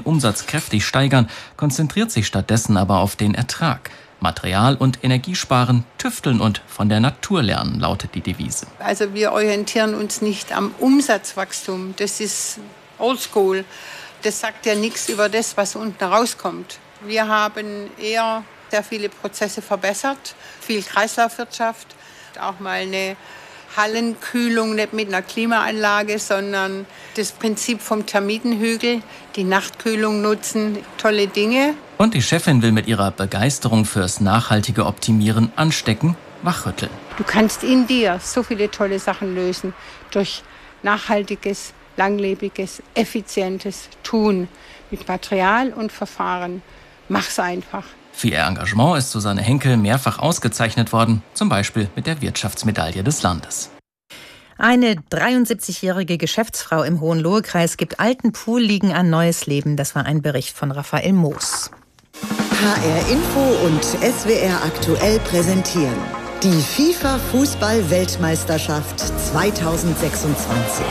Umsatz kräftig steigern, konzentriert sich stattdessen aber auf den Ertrag. Material- und Energiesparen, tüfteln und von der Natur lernen, lautet die Devise. Also wir orientieren uns nicht am Umsatzwachstum. Das ist oldschool. Das sagt ja nichts über das, was unten rauskommt. Wir haben eher sehr viele Prozesse verbessert, viel Kreislaufwirtschaft, auch mal eine Hallenkühlung, nicht mit einer Klimaanlage, sondern das Prinzip vom Termitenhügel, die Nachtkühlung nutzen, tolle Dinge. Und die Chefin will mit ihrer Begeisterung fürs nachhaltige Optimieren anstecken, wachrütteln. Du kannst in dir so viele tolle Sachen lösen durch nachhaltiges, langlebiges, effizientes Tun mit Material und Verfahren. Mach's einfach. Für ihr Engagement ist Susanne Henkel mehrfach ausgezeichnet worden, zum Beispiel mit der Wirtschaftsmedaille des Landes. Eine 73-jährige Geschäftsfrau im Hohenlohe-Kreis gibt alten Poolliegen ein neues Leben. Das war ein Bericht von Raphael Moos. HR Info und SWR aktuell präsentieren die FIFA-Fußball-Weltmeisterschaft 2026.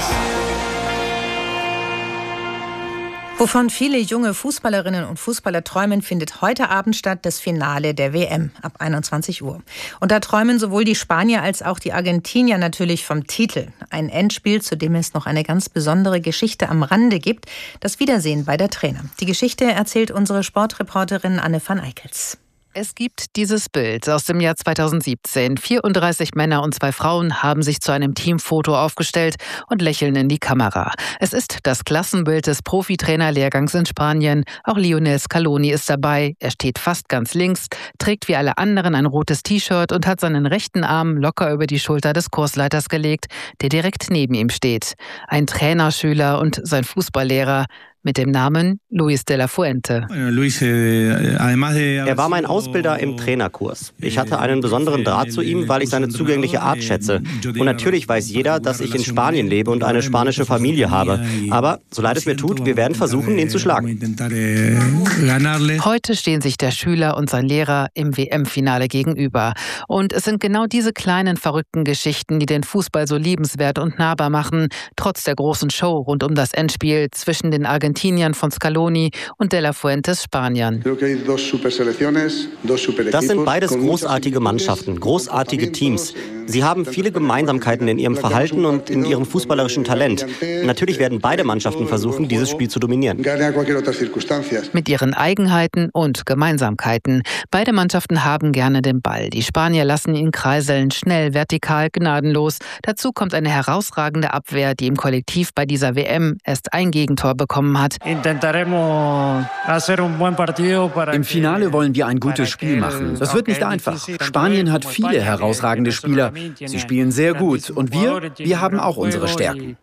Wovon viele junge Fußballerinnen und Fußballer träumen, findet heute Abend statt, das Finale der WM ab 21 Uhr. Und da träumen sowohl die Spanier als auch die Argentinier natürlich vom Titel. Ein Endspiel, zu dem es noch eine ganz besondere Geschichte am Rande gibt. Das Wiedersehen beider Trainer. Die Geschichte erzählt unsere Sportreporterin Anne van Eickels. Es gibt dieses Bild aus dem Jahr 2017. 34 Männer und 2 Frauen haben sich zu einem Teamfoto aufgestellt und lächeln in die Kamera. Es ist das Klassenbild des Profitrainerlehrgangs in Spanien. Auch Lionel Scaloni ist dabei. Er steht fast ganz links, trägt wie alle anderen ein rotes T-Shirt und hat seinen rechten Arm locker über die Schulter des Kursleiters gelegt, der direkt neben ihm steht. Ein Trainerschüler und sein Fußballlehrer mit dem Namen Luis de la Fuente. Er war mein Ausbilder im Trainerkurs. Ich hatte einen besonderen Draht zu ihm, weil ich seine zugängliche Art schätze. Und natürlich weiß jeder, dass ich in Spanien lebe und eine spanische Familie habe. Aber, so leid es mir tut, wir werden versuchen, ihn zu schlagen. Heute stehen sich der Schüler und sein Lehrer im WM-Finale gegenüber. Und es sind genau diese kleinen, verrückten Geschichten, die den Fußball so liebenswert und nahbar machen, trotz der großen Show rund um das Endspiel zwischen den Argentiniern von Scaloni und de la Fuentes Spaniern. Das sind beides großartige Mannschaften, großartige Teams. Sie haben viele Gemeinsamkeiten in ihrem Verhalten und in ihrem fußballerischen Talent. Natürlich werden beide Mannschaften versuchen, dieses Spiel zu dominieren. Mit ihren Eigenheiten und Gemeinsamkeiten. Beide Mannschaften haben gerne den Ball. Die Spanier lassen ihn kreiseln, schnell, vertikal, gnadenlos. Dazu kommt eine herausragende Abwehr, die im Kollektiv bei dieser WM erst ein Gegentor bekommen hat. Im Finale wollen wir ein gutes Spiel machen. Das wird nicht einfach. Spanien hat viele herausragende Spieler. Sie spielen sehr gut. Und wir haben auch unsere Stärken.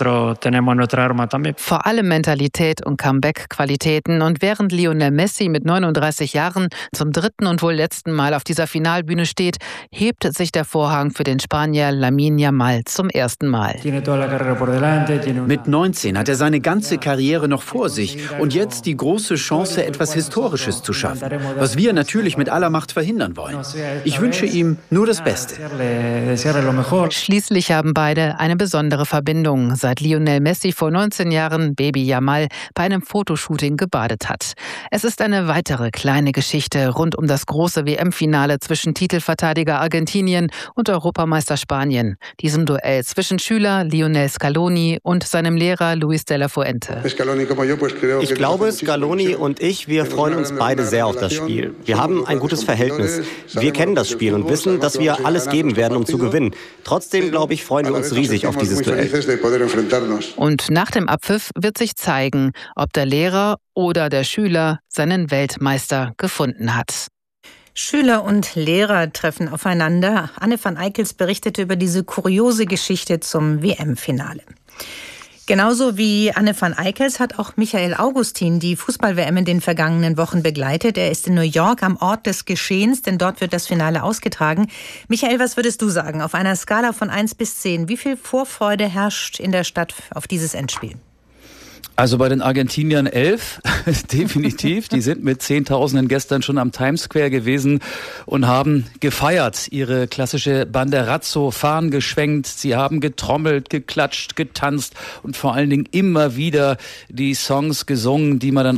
Vor allem Mentalität und Comeback-Qualitäten. Und während Lionel Messi mit 39 Jahren zum dritten und wohl letzten Mal auf dieser Finalbühne steht, hebt sich der Vorhang für den Spanier Lamine Yamal zum ersten Mal. Mit 19 hat er seine ganze Karriere noch vor sich und jetzt die große Chance, etwas Historisches zu schaffen, was wir natürlich mit aller Macht verhindern wollen. Ich wünsche ihm nur das Beste. Schließlich haben beide eine besondere Verbindung, seit Lionel Messi vor 19 Jahren Baby Yamal bei einem Fotoshooting gebadet hat. Es ist eine weitere kleine Geschichte rund um das große WM-Finale zwischen Titelverteidiger Argentinien und Europameister Spanien, diesem Duell zwischen Schüler Lionel Scaloni und seinem Lehrer Luis de la Fuente. Ich glaube, Scaloni und ich, wir freuen uns beide sehr auf das Spiel. Wir haben ein gutes Verhältnis. Wir kennen das Spiel und wissen, dass wir alles geben werden, um zu gewinnen. Trotzdem, glaube ich, freuen wir uns riesig auf dieses Duell. Und nach dem Abpfiff wird sich zeigen, ob der Lehrer oder der Schüler seinen Weltmeister gefunden hat. Schüler und Lehrer treffen aufeinander. Anne van Eickels berichtete über diese kuriose Geschichte zum WM-Finale. Genauso wie Anne van Eickels hat auch Michael Augustin die Fußball-WM in den vergangenen Wochen begleitet. Er ist in New York am Ort des Geschehens, denn dort wird das Finale ausgetragen. Michael, was würdest du sagen, auf einer Skala von 1 bis 10, wie viel Vorfreude herrscht in der Stadt auf dieses Endspiel? Also bei den Argentiniern 11, definitiv. Die sind mit Zehntausenden gestern schon am Times Square gewesen und haben gefeiert. Ihre klassische Banderazzo, Fahnen geschwenkt. Sie haben getrommelt, geklatscht, getanzt und vor allen Dingen immer wieder die Songs gesungen, die man dann